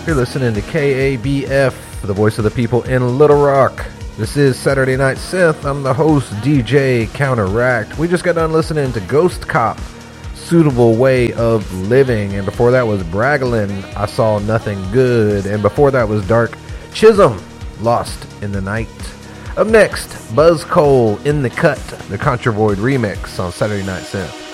You're listening to KABF, the voice of the people in Little Rock. This is Saturday Night Synth. I'm the host, DJ Counteract. We just got done listening to Ghost Cop, Suitable Way of Living. And before that was Braglin, I Saw Nothing Good. And before that was Dark Chisholm, Lost in the Night. Up next, Buzz Cole, In the Cut, the Contra Void remix on Saturday Night Synth.